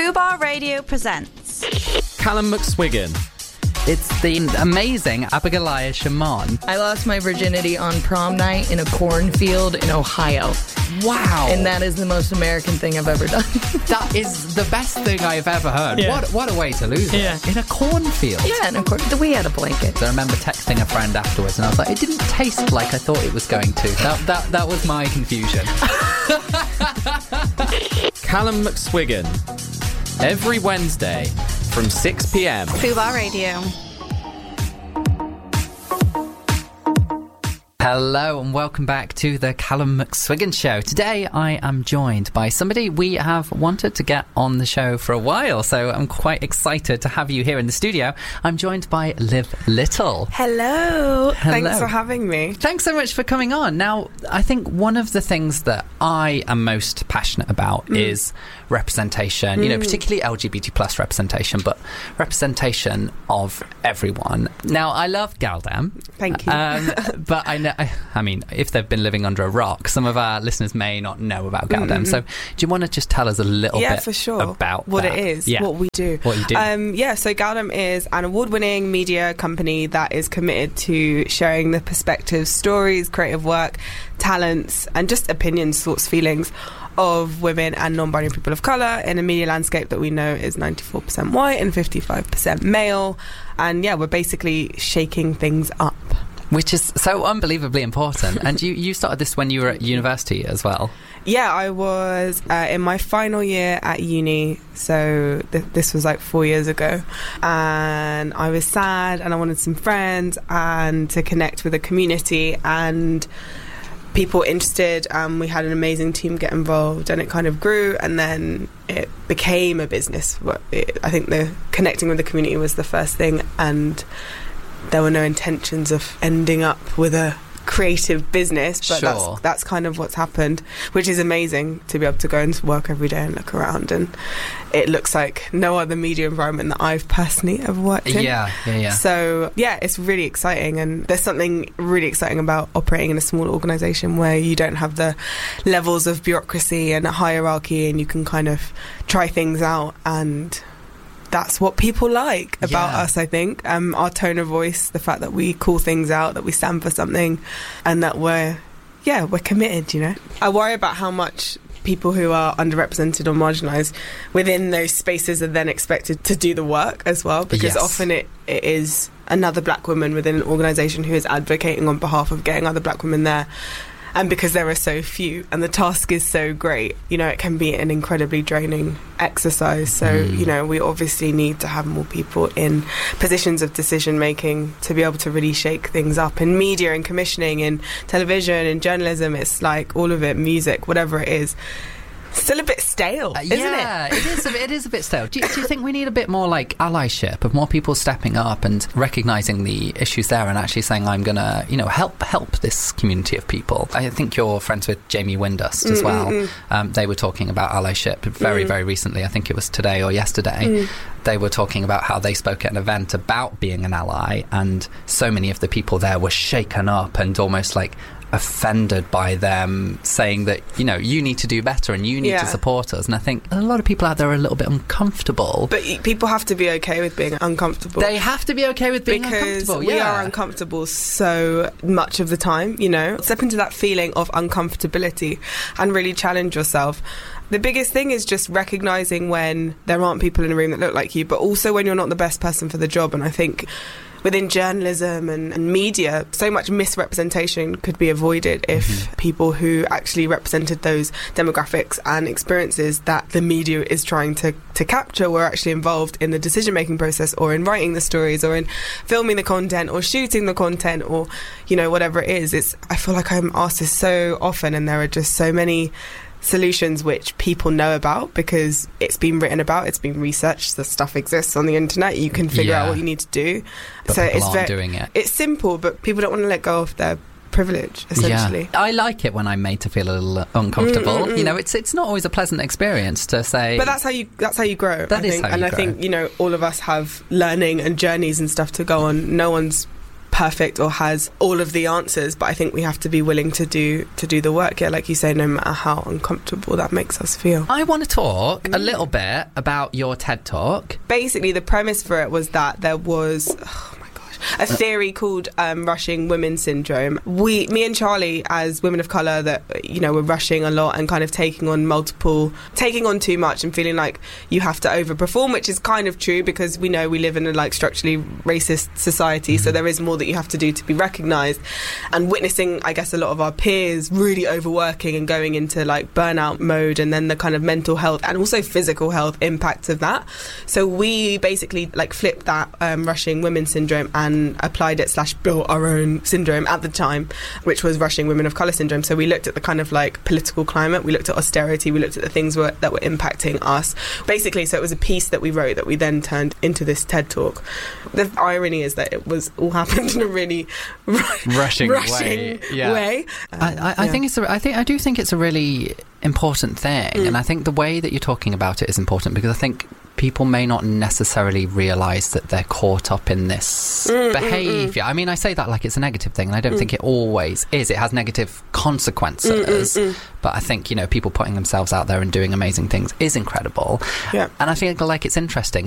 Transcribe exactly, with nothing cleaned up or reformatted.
Fubar Radio presents Callum McSwiggan. It's the amazing Abigail Shaman. I lost my virginity on prom night in a cornfield in Ohio. Wow. And that is the most American thing I've ever done. That is the best thing I've ever heard. Yeah. What what a way to lose Yeah. it. In a cornfield. Yeah, and of course, we had a blanket. I remember texting a friend afterwards and I was like, it didn't taste like I thought it was going to. That that, that was my confusion. Callum McSwiggan. Every Wednesday from six p.m. Fubar Radio. Hello and welcome back to the Callum McSwiggan Show. Today I am joined by somebody we have wanted to get on the show for a while, so I'm quite excited to have you here in the studio. I'm joined by Liv Little. Hello. Hello. Thanks for having me. Thanks so much for coming on. Now, I think one of the things that I am most passionate about mm. is representation, mm. you know, particularly L G B T plus representation, but representation of everyone. Now, I love Galdem. Thank you. Um, but I know, I, I mean, if they've been living under a rock, some of our listeners may not know about Galdem. Mm-hmm. So do you want to just tell us a little yeah, bit for sure. about what that? it is, yeah. what we do. What you do. Um, yeah, so Galdem is an award-winning media company that is committed to sharing the perspectives, stories, creative work, talents, and just opinions, thoughts, feelings of women and non-binary people of colour in a media landscape that we know is ninety-four percent white and fifty-five percent male. And yeah, we're basically shaking things up. Which is so unbelievably important. And you, you started this when you were at university as well. Yeah, I was uh, in my final year at uni, so th- this was like four years ago, and I was sad and I wanted some friends and to connect with a community and people interested, and we had an amazing team get involved, and it kind of grew, and then it became a business. It, I think the connecting with the community was the first thing, and there were no intentions of ending up with a creative business, but sure. that's that's kind of what's happened, which is amazing to be able to go into work every day and look around, and it looks like no other media environment that I've personally ever worked in. Yeah, yeah, yeah. So yeah, it's really exciting, and there's something really exciting about operating in a small organisation where you don't have the levels of bureaucracy and hierarchy, and you can kind of try things out, and that's what people like about yeah. us, I think. Um, our tone of voice, the fact that we call things out, that we stand for something, and that we're, yeah, we're committed, you know. I worry about how much people who are underrepresented or marginalised within those spaces are then expected to do the work as well, because yes. often it, it is another black woman within an organisation who is advocating on behalf of getting other black women there. And because there are so few and the task is so great, you know, it can be an incredibly draining exercise. So, mm. you know, we obviously need to have more people in positions of decision making to be able to really shake things up in media and commissioning, in television, in journalism. It's like all of it, music, whatever it is. Still a bit stale, uh, isn't yeah, it? it is. A bit, it is a bit stale. Do you, do you think we need a bit more like allyship, of more people stepping up and recognising the issues there, and actually saying, "I'm going to, you know, help help this community of people"? I think you're friends with Jamie Windust as well. Mm-mm. Um, they were talking about allyship very, mm. very recently. I think it was today or yesterday. Mm. They were talking about how they spoke at an event about being an ally, and so many of the people there were shaken up and almost like offended by them saying that, you know, you need to do better and you need yeah. to support us. And I think a lot of people out there are a little bit uncomfortable. But people have to be okay with being uncomfortable. They have to be okay with being because uncomfortable. we yeah. are uncomfortable so much of the time, you know. Step into that feeling of uncomfortability and really challenge yourself. The biggest thing is just recognising when there aren't people in a room that look like you, but also when you're not the best person for the job. And I think within journalism and, and media, so much misrepresentation could be avoided if mm-hmm. people who actually represented those demographics and experiences that the media is trying to, to capture were actually involved in the decision-making process, or in writing the stories, or in filming the content, or shooting the content, or, you know, whatever it is. It's, I feel like I'm asked this so often, and there are just so many solutions which people know about because it's been written about, it's been researched, the stuff exists on the internet, you can figure yeah. out what you need to do. But so people it's aren't very, doing it. It's simple, but people don't want to let go of their privilege, essentially. Yeah. I like it when I'm made to feel a little uncomfortable. Mm-mm-mm. You know, it's it's not always a pleasant experience to say. But that's how you that's how you grow. That I is think. how you and grow. I think, you know, all of us have learning and journeys and stuff to go on. No one's perfect or has all of the answers, but I think we have to be willing to do to do the work, yeah, like you say, no matter how uncomfortable that makes us feel. I want to talk a little bit about your TED Talk. Basically, the premise for it was that there was... Oh, a theory called um, rushing women syndrome. We, me and Charlie, as women of colour that, you know, were rushing a lot and kind of taking on multiple, taking on too much and feeling like you have to overperform, which is kind of true because we know we live in a like structurally racist society, mm-hmm. so there is more that you have to do to be recognised. And witnessing, I guess, a lot of our peers really overworking and going into like burnout mode, and then the kind of mental health and also physical health impacts of that. So we basically like flipped that um, rushing women syndrome and and applied it slash built our own syndrome at the time, which was rushing women of colour syndrome. So we looked at the kind of like political climate, we looked at austerity, we looked at the things were, that were impacting us. Basically, so it was a piece that we wrote that we then turned into this TED Talk. The irony is that it was all happened in a really rushing, rushing way. Yeah. way. Um, I, I, I yeah. think it's. A, I think I do think it's a really important thing, mm. and I think the way that you're talking about it is important because I think people may not necessarily realise that they're caught up in this mm, behaviour. Mm, mm. I mean, I say that like it's a negative thing, and I don't mm. think it always is. It has negative consequences, mm, mm, mm. but I think, you know, people putting themselves out there and doing amazing things is incredible. Yeah. And I feel like it's interesting.